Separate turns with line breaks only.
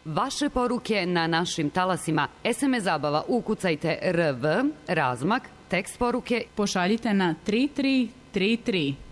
Vaše poruke na našim talasima. SMS zabava ukucajte RV, razmak, tekst poruke.
Pošaljite na 3333.